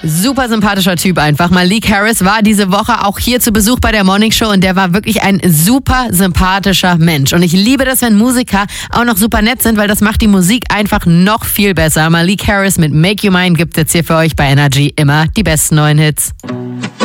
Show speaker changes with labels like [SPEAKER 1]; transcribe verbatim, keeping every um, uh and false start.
[SPEAKER 1] Super sympathischer Typ einfach. Malik Harris war diese Woche auch hier zu Besuch bei der Morning Show und der war wirklich ein super sympathischer Mensch. Und ich liebe das, wenn Musiker auch noch super nett sind, weil das macht die Musik einfach noch viel besser. Malik Harris mit Make You Mine gibt es jetzt hier für euch bei Energy immer die besten neuen Hits.